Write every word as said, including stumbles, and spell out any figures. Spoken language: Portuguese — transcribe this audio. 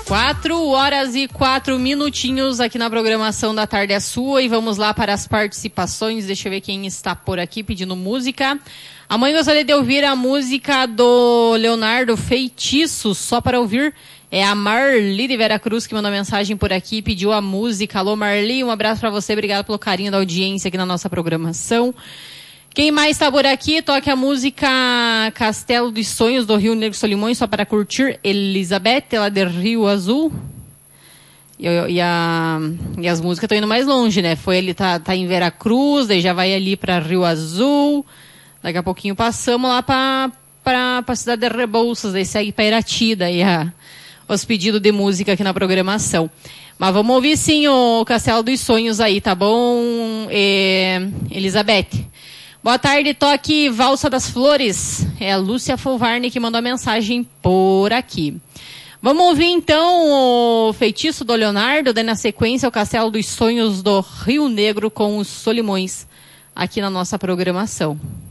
Quatro horas e quatro minutinhos aqui na programação da Tarde é Sua e vamos lá para as participações. Deixa eu ver quem está por aqui pedindo música. A mãe gostaria de ouvir a música do Leonardo, Feitiço, só para ouvir. É a Marli de Veracruz que mandou mensagem por aqui e pediu a música. Alô, Marli, um abraço para você, obrigado pelo carinho da audiência aqui na nossa programação. Quem mais está por aqui? Toque a música Castelo dos Sonhos, do Rio Negro Solimões, só para curtir. Elizabeth, ela de Rio Azul. E, e, a, e as músicas estão indo mais longe, né? Foi ali, tá, tá em Veracruz, daí já vai ali para Rio Azul. Daqui a pouquinho passamos lá para a cidade de Rebouças, daí segue para Irati, daí a, os pedidos de música aqui na programação. Mas vamos ouvir sim o Castelo dos Sonhos aí, tá bom, é, Elizabeth? Boa tarde, toque Valsa das Flores. É a Lúcia Folvarni que mandou a mensagem por aqui. Vamos ouvir então o Feitiço do Leonardo, daí na sequência o Castelo dos Sonhos do Rio Negro com os Solimões aqui na nossa programação.